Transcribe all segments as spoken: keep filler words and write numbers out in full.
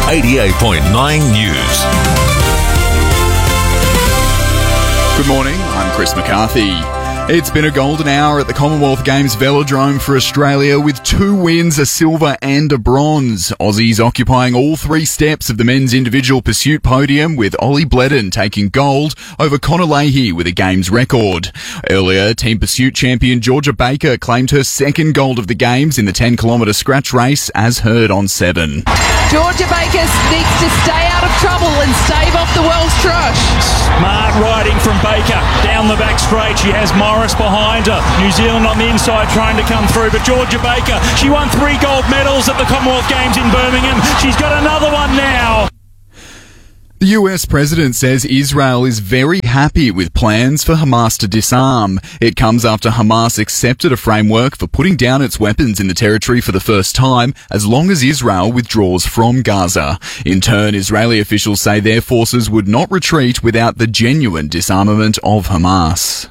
eighty-eight point nine News. Good morning, I'm Chris McCarthy. It's been a golden hour at the Commonwealth Games velodrome for Australia with two wins, a silver and a bronze. Aussies occupying all three steps of the men's individual pursuit podium, with Ollie Bledon taking gold over Connor Leahy with a Games record. Earlier, team pursuit champion Georgia Baker claimed her second gold of the Games in the ten kilometre scratch race, as heard on Seven. Georgia Baker needs to stay out of trouble and stave off the Welsh Trush. Smart riding from Baker down the back straight. She has Morris behind her. New Zealand on the inside trying to come through, but Georgia Baker, she won three gold medals at the Commonwealth Games in Birmingham. She's got another one now. The U S president says Israel is very happy with plans for Hamas to disarm. It comes after Hamas accepted a framework for putting down its weapons in the territory for the first time, as long as Israel withdraws from Gaza. In turn, Israeli officials say their forces would not retreat without the genuine disarmament of Hamas.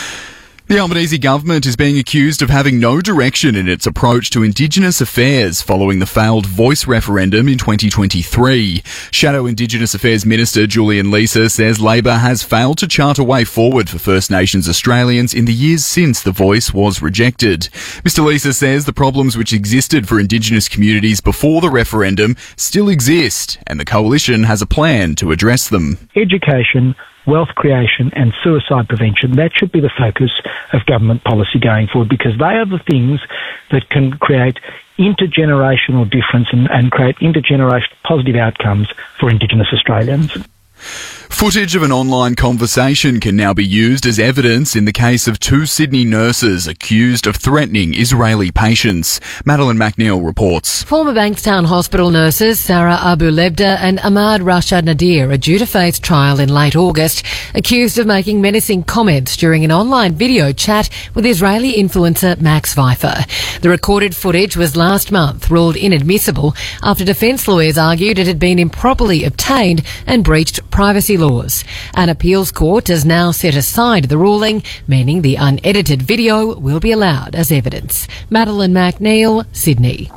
The Albanese government is being accused of having no direction in its approach to Indigenous affairs following the failed Voice referendum in twenty twenty-three. Shadow Indigenous Affairs Minister Julian Leeser says Labor has failed to chart a way forward for First Nations Australians in the years since the Voice was rejected. Mister Leeser says the problems which existed for Indigenous communities before the referendum still exist, and the Coalition has a plan to address them. Education, wealth creation and suicide prevention, that should be the focus of government policy going forward, because they are the things that can create intergenerational difference and, and create intergenerational positive outcomes for Indigenous Australians. Footage of an online conversation can now be used as evidence in the case of two Sydney nurses accused of threatening Israeli patients. Madeline McNeil reports. Former Bankstown Hospital nurses Sarah Abu Lebda and Ahmad Rashad Nadir are due to face trial in late August, accused of making menacing comments during an online video chat with Israeli influencer Max Pfeiffer. The recorded footage was last month ruled inadmissible after defence lawyers argued it had been improperly obtained and breached privacy laws. An appeals court has now set aside the ruling, meaning the unedited video will be allowed as evidence. Madeline McNeil, Sydney.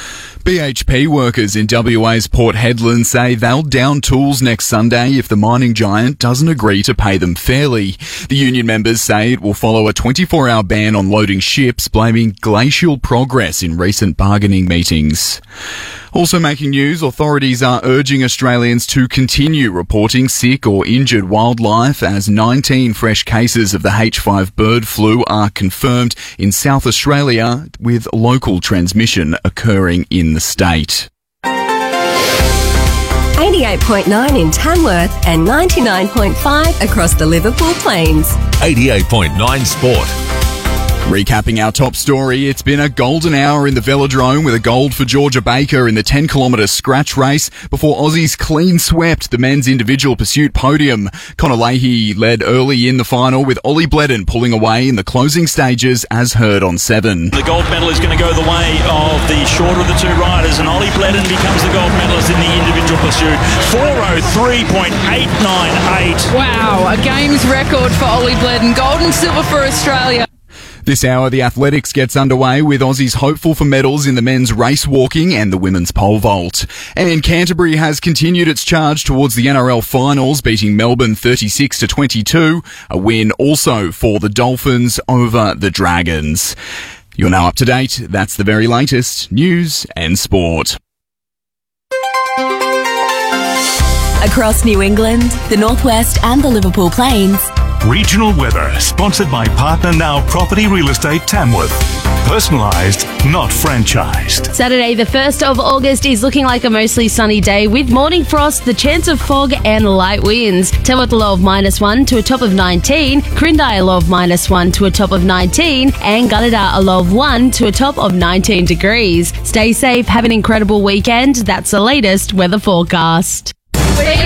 B H P workers in W A's Port Hedland say they'll down tools next Sunday if the mining giant doesn't agree to pay them fairly. The union members say it will follow a twenty-four hour ban on loading ships, blaming glacial progress in recent bargaining meetings. Also making news, authorities are urging Australians to continue reporting sick or injured wildlife as nineteen fresh cases of the H five bird flu are confirmed in South Australia, with local transmission occurring in the state. eighty-eight point nine in Tamworth and ninety-nine point five across the Liverpool Plains. eighty-eight point nine Sport. Recapping our top story, it's been a golden hour in the velodrome with a gold for Georgia Baker in the ten kilometre scratch race before Aussies clean swept the men's individual pursuit podium. Connor Leahy led early in the final, with Ollie Bledon pulling away in the closing stages, as heard on Seven. The gold medal is going to go the way of the shorter of the two riders, and Ollie Bledon becomes the gold medalist in the individual pursuit. four oh three point eight nine eight. Wow, a Games record for Ollie Bledon. Gold and silver for Australia. This hour, the athletics gets underway with Aussies hopeful for medals in the men's race walking and the women's pole vault. And Canterbury has continued its charge towards the N R L finals, beating Melbourne thirty-six to twenty-two, a win also for the Dolphins over the Dragons. You're now up to date. That's the very latest news and sport. Across New England, the Northwest and the Liverpool Plains. Regional weather, sponsored by Partner Now Property Real Estate Tamworth. Personalised, not franchised. Saturday the first of August is looking like a mostly sunny day with morning frost, the chance of fog and light winds. Tamworth a low of minus one to a top of nineteen, Crindai a low of minus one to a top of nineteen, and Gunnedah a low of one to a top of nineteen degrees. Stay safe, have an incredible weekend. That's the latest weather forecast.